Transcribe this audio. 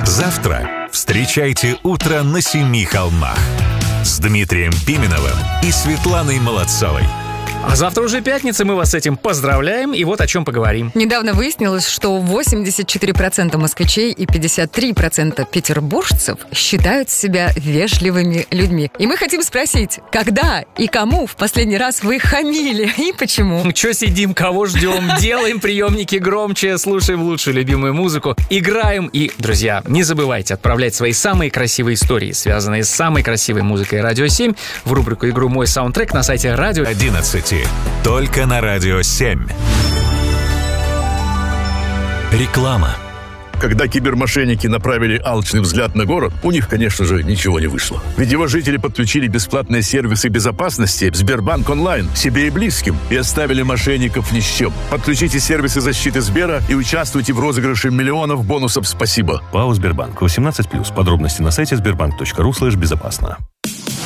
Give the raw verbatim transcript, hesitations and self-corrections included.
Завтра встречайте утро на семи холмах с Дмитрием Пименовым и Светланой Молодцовой. А завтра уже пятница, мы вас с этим поздравляем, и вот о чем поговорим. Недавно выяснилось, что восемьдесят четыре процента москвичей и пятьдесят три процента петербуржцев считают себя вежливыми людьми. И мы хотим спросить, когда и кому в последний раз вы хамили и почему? Че сидим, кого ждем, делаем приемники громче, слушаем лучшую любимую музыку, играем. И, друзья, не забывайте отправлять свои самые красивые истории, связанные с самой красивой музыкой «Радио семь», в рубрику «Игру Мой саундтрек» на сайте «Радио одиннадцать». Только на «Радио семь». Реклама. Когда кибермошенники направили алчный взгляд на город, у них, конечно же, ничего не вышло. Ведь его жители подключили бесплатные сервисы безопасности Сбербанк онлайн себе и близким и оставили мошенников ни с чем. Подключите сервисы защиты Сбера и участвуйте в розыгрыше миллионов бонусов «Спасибо». ПАО «Сбербанк». восемнадцать плюс. Подробности на сайте сбербанк точка ру слэш безопасно.